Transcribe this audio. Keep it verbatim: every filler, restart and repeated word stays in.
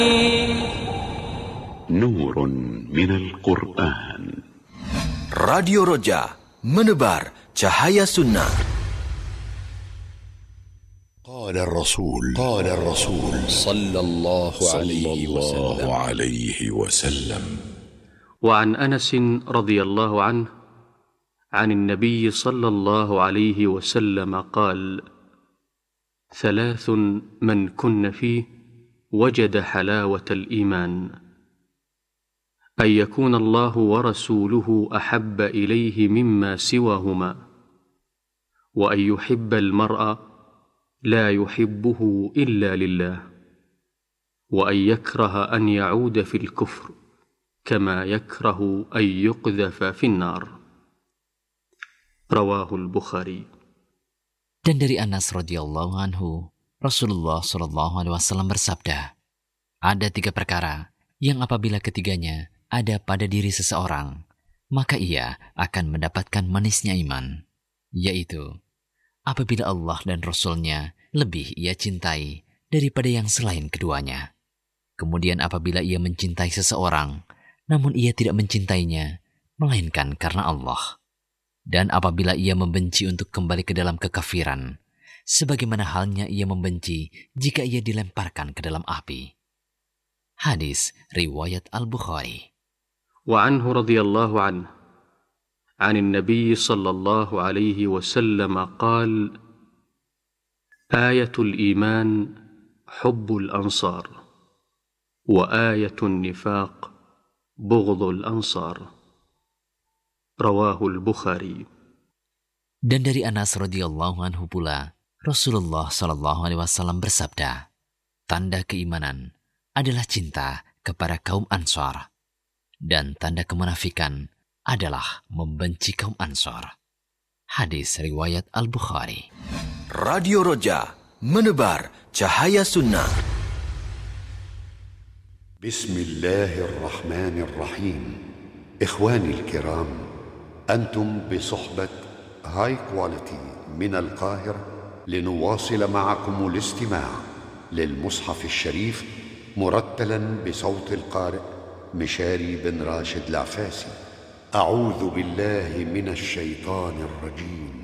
نور من القرآن. Radio Roja, menebar cahaya sunnah. قال الرسول قال الرسول صلى الله عليه وسلم عليه وسلم وعن أنس رضي الله عنه عن النبي صلى الله عليه وسلم قال: ثلاث من كن فيه وجد حلاوة الإيمان: أن يكون الله ورسوله أحب إليه مما سواهما، وأن يحب المرء لا يحبه إلا لله، وأن يكره أن يعود في الكفر كما يكره أن يقذف في النار. رواه البخاري. Dan dari Anas radhiyallahu anhu, Rasulullah shallallahu alaihi wasallam bersabda, ada tiga perkara yang apabila ketiganya ada pada diri seseorang, maka ia akan mendapatkan manisnya iman, yaitu apabila Allah dan Rasul-Nya lebih ia cintai daripada yang selain keduanya. Kemudian apabila ia mencintai seseorang, namun ia tidak mencintainya, melainkan karena Allah. Dan apabila ia membenci untuk kembali ke dalam kekafiran, sebagaimana halnya ia membenci jika ia dilemparkan ke dalam api. Hadis riwayat Al-Bukhari. وعنه رضي الله عنه عن النبي صلى الله عليه وسلم قال: آية الإيمان حب الأنصار، وآية النفاق بغض الأنصار. رواه البخاري. Dan dari Anas radhiyallahu anhu pula, Rasulullah shallallahu alaihi wasallam bersabda, tanda keimanan adalah cinta kepada kaum Ansar, dan tanda kemunafikan adalah membenci kaum Ansar. Hadis riwayat Al-Bukhari. Radio Roja, menebar cahaya sunnah. Bismillahirrahmanirrahim. Ikhwani al-kiram, أنتم بصحبة هاي كواليتي من القاهرة لنواصل معكم الاستماع للمصحف الشريف مرتلا بصوت القارئ مشاري بن راشد العفاسي. أعوذ بالله من الشيطان الرجيم.